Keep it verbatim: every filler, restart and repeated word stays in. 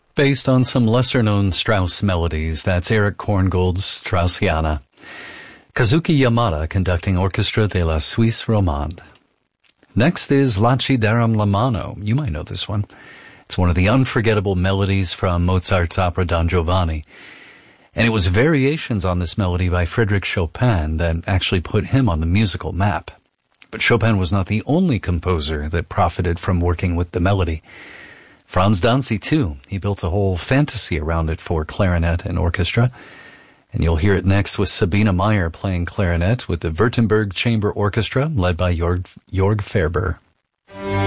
based on some lesser-known Strauss melodies. That's Eric Korngold's Straussiana. Kazuki Yamada conducting Orchestra de la Suisse Romande. Next is Lacidarum la mano. You might know this one. It's one of the unforgettable melodies from Mozart's opera Don Giovanni. And it was variations on this melody by Frédéric Chopin that actually put him on the musical map. But Chopin was not the only composer that profited from working with the melody. Franz Danzi, too. He built a whole fantasy around it for clarinet and orchestra. And you'll hear it next with Sabine Meyer playing clarinet with the Württemberg Chamber Orchestra led by Jorg, Jorg Ferber.